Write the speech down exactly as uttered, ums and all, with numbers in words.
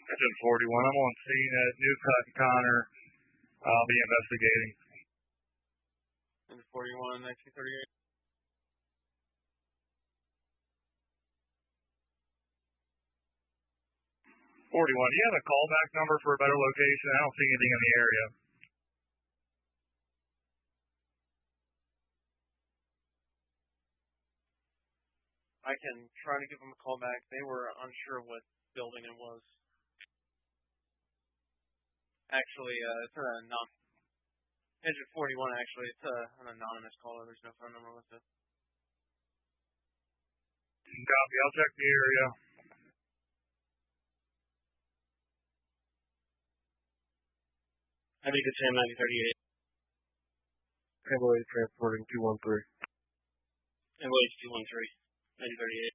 Engine forty-one, I'm on scene at Newcott and Connor. I'll be investigating. Engine forty-one, nineteen thirty-eight. forty-one, do you have a callback number for a better location? I don't see anything in the area. I can try to give them a call back. They were unsure what building it was. Actually, uh, it's a non Engine forty-one. Actually, it's a, an anonymous caller. There's no phone number listed. Copy. I'll check the area. I think it's Sam nineteen thirty-eight. Heavily transporting two one three. Heavily two one three. nineteen thirty-eight.